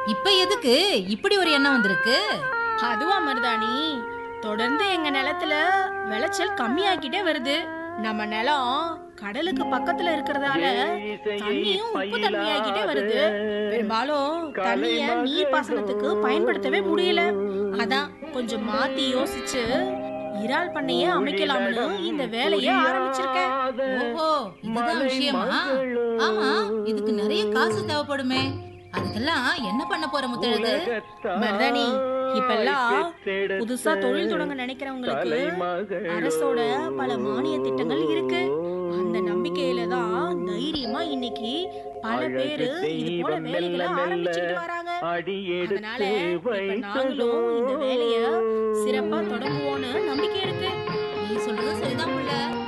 இப்ப எதுக்கு இப்படி ஒரு எண்ணம் வந்திருக்கு? அதுவா மருதாணி, தொடர்ந்து எங்க நிலத்துல விளைச்சல் கம்மியாக்கிட்டே வருது. நம்ம நிலம் கடலுக்கு பக்கத்துல இருக்கிறதால தண்ணியும் உப்பு தண்ணியாக்கிட்டே வருது. பெரும்பாலும் தண்ணிய நீர் பாசனத்துக்கு பயன்படுத்தவே முடியல. அதான் கொஞ்சம் மாத்தி யோசிச்சு இறால் பண்ணைய அமைக்கலாம்னு இந்த வேலைய ஆரம்பிச்சிருக்கேன். ஓஹோ, இதுதான் விஷயமா? ஆமா, இதுக்கு நிறைய காசு தேவைப்படுமே. அதுக்கெல்லாம் என்ன பண்ண போற முத்தழகு? மருதாணி, இப்பெல்லாம் புதுசா தொழில் தொடங்க நினைக்கிறவங்களுக்கு அரசோட பல மானிய திட்டங்கள் இருக்கு. அந்த நம்பிக்கையில தான் தைரியமா இன்னைக்கு பல பேரு இது போல வேலைகளை ஆரம்பிச்சுட்டு வராங்க. அதனால இப்ப நாங்களும் இந்த வேலைய சிறப்பா தொடங்குவோம்னு நம்பிக்கை இருக்கு. நீ சொல்றது சரிதான் புள்ள.